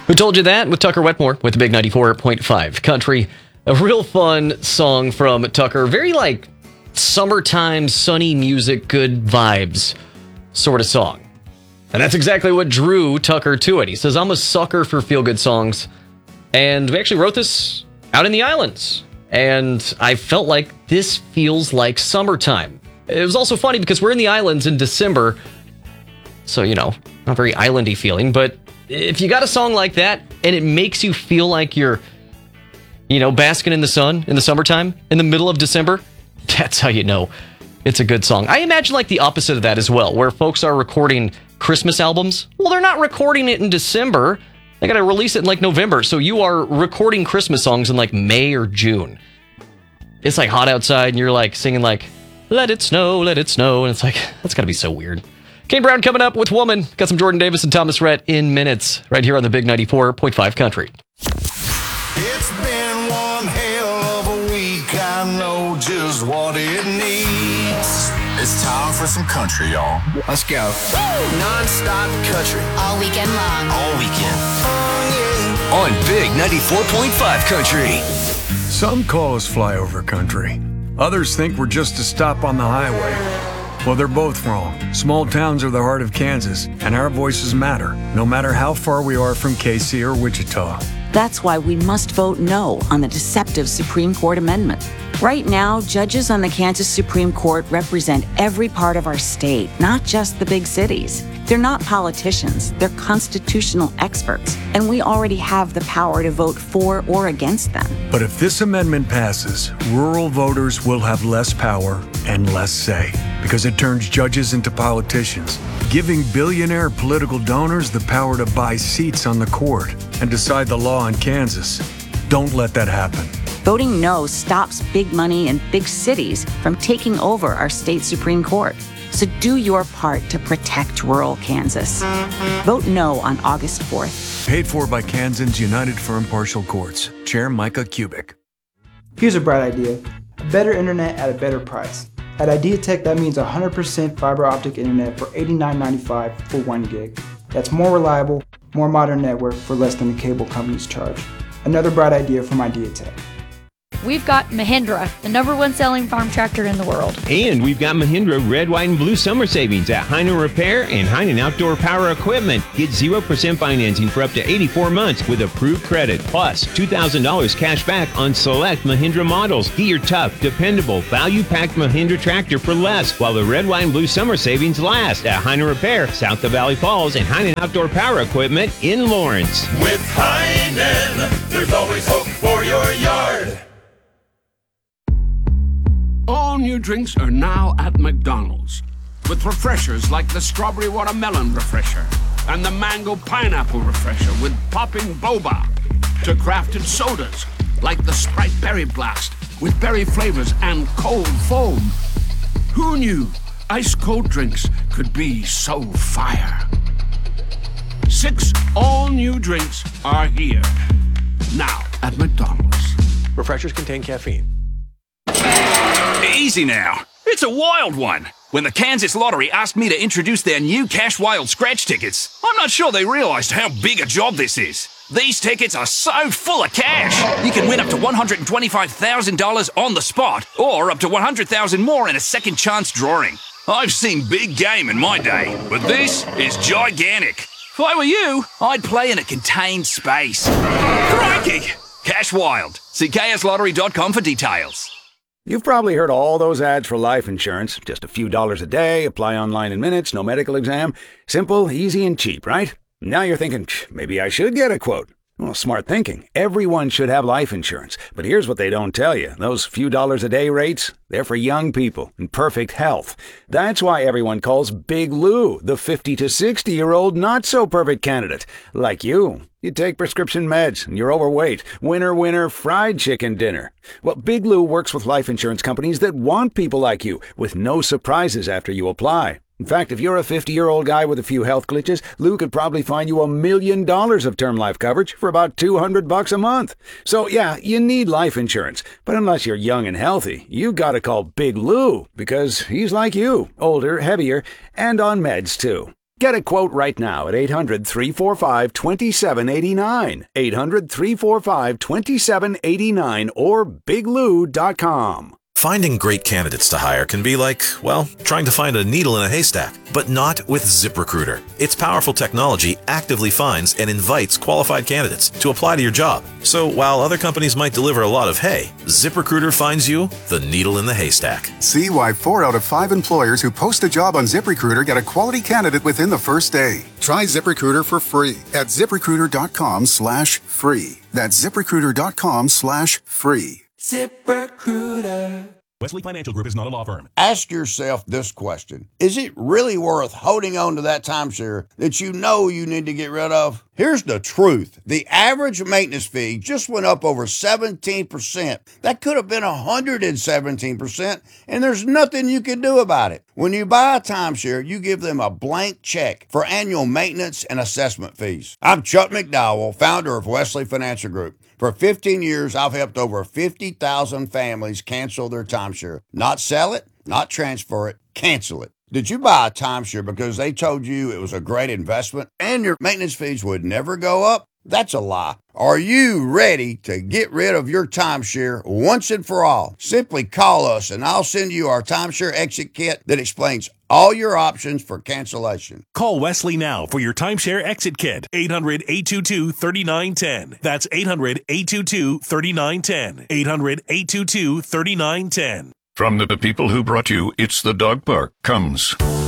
Who Told You That? With Tucker Wetmore with the Big 94.5 Country. A real fun song from Tucker. Very like summertime, sunny music, good vibes sort of song. And that's exactly what drew Tucker to it. He says, I'm a sucker for feel-good songs. And we actually wrote this out in the islands. And I felt like this feels like summertime. It was also funny because we're in the islands in December. So, not very islandy feeling. But if you got a song like that and it makes you feel like you're, basking in the sun in the summertime in the middle of December, that's how you know it's a good song. I imagine like the opposite of that as well, where folks are recording Christmas albums. Well, they're not recording it in December. They got to release it in like November. So you are recording Christmas songs in like May or June. It's like hot outside and you're like singing like, let it snow, let it snow. And it's like, that's got to be so weird. Kane Brown coming up with Woman. Got some Jordan Davis and Thomas Rhett in minutes right here on the Big 94.5 Country. It's been one hell of a week. I know just what it needs. It's time for some country, y'all. Let's go. Non-stop country. All weekend long. All weekend. On Big 94.5 Country. Some call us flyover country. Others think we're just a stop on the highway. Well, they're both wrong. Small towns are the heart of Kansas, and our voices matter, no matter how far we are from KC or Wichita. That's why we must vote no on the deceptive Supreme Court amendment. Right now, judges on the Kansas Supreme Court represent every part of our state, not just the big cities. They're not politicians, they're constitutional experts, and we already have the power to vote for or against them. But if this amendment passes, rural voters will have less power and less say, because it turns judges into politicians, giving billionaire political donors the power to buy seats on the court and decide the law in Kansas. Don't let that happen. Voting no stops big money and big cities from taking over our state Supreme Court. So do your part to protect rural Kansas. Vote no on August 4th. Paid for by Kansans United for Impartial Courts. Chair Micah Kubik. Here's a bright idea. A better internet at a better price. At Ideatech, that means 100% fiber optic internet for $89.95 for 1 gig. That's more reliable, more modern network for less than the cable companies charge. Another bright idea from Ideatech. We've got Mahindra, the #1 selling farm tractor in the world. And we've got Mahindra Red, White, and Blue summer savings at Heinen Repair and Heinen Outdoor Power Equipment. Get 0% financing for up to 84 months with approved credit. Plus, $2,000 cash back on select Mahindra models. Get your tough, dependable, value-packed Mahindra tractor for less while the Red, White, and Blue summer savings last at Heinen Repair, south of Valley Falls, and Heinen Outdoor Power Equipment in Lawrence. With Heinen, there's always hope for your yard. All new drinks are now at McDonald's, with refreshers like the Strawberry Watermelon Refresher and the Mango Pineapple Refresher with popping boba, to crafted sodas like the Sprite Berry Blast with berry flavors and cold foam. Who knew ice-cold drinks could be so fire? 6 all-new drinks are here, now at McDonald's. Refreshers contain caffeine. Easy now. It's a wild one. When the Kansas Lottery asked me to introduce their new Cash Wild scratch tickets, I'm not sure they realized how big a job this is. These tickets are so full of cash. You can win up to $125,000 on the spot, or up to $100,000 more in a second chance drawing. I've seen big game in my day, but this is gigantic. If I were you, I'd play in a contained space. Crikey! Cash Wild. See kslottery.com for details. You've probably heard all those ads for life insurance. Just a few dollars a day, apply online in minutes, no medical exam. Simple, easy, and cheap, right? Now you're thinking, maybe I should get a quote. Well, smart thinking. Everyone should have life insurance. But here's what they don't tell you. Those few dollars a day rates, they're for young people in perfect health. That's why everyone calls Big Lou the 50 to 60-year-old not-so-perfect candidate. Like you. You take prescription meds, and you're overweight. Winner, winner, fried chicken dinner. Well, Big Lou works with life insurance companies that want people like you, with no surprises after you apply. In fact, if you're a 50-year-old guy with a few health glitches, Lou could probably find you $1 million of term life coverage for about $200 a month. So yeah, you need life insurance. But unless you're young and healthy, you gotta call Big Lou, because he's like you, older, heavier, and on meds too. Get a quote right now at 800-345-2789. 800-345-2789 or biglou.com. Finding great candidates to hire can be like, well, trying to find a needle in a haystack, but not with ZipRecruiter. Its powerful technology actively finds and invites qualified candidates to apply to your job. So while other companies might deliver a lot of hay, ZipRecruiter finds you the needle in the haystack. See why 4 out of 5 employers who post a job on ZipRecruiter get a quality candidate within the first day. Try ZipRecruiter for free at ZipRecruiter.com/free. That's ZipRecruiter.com/free. ZipRecruiter. Wesley Financial Group is not a law firm. Ask yourself this question. Is it really worth holding on to that timeshare that you know you need to get rid of? Here's the truth. The average maintenance fee just went up over 17%. That could have been 117%, and there's nothing you can do about it. When you buy a timeshare, you give them a blank check for annual maintenance and assessment fees. I'm Chuck McDowell, founder of Wesley Financial Group. For 15 years, I've helped over 50,000 families cancel their timeshare. Not sell it, not transfer it, cancel it. Did you buy a timeshare because they told you it was a great investment and your maintenance fees would never go up? That's a lie. Are you ready to get rid of your timeshare once and for all? Simply call us and I'll send you our timeshare exit kit that explains all your options for cancellation. Call Wesley now for your timeshare exit kit. 800-822-3910. That's 800-822-3910. 800-822-3910. From the people who brought you It's the Dog Park comes